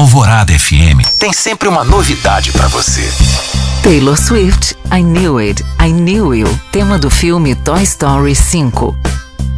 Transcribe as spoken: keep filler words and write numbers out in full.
Alvorada F M tem sempre uma novidade pra você. Taylor Swift, I Knew It, I Knew You, tema do filme Toy Story cinco.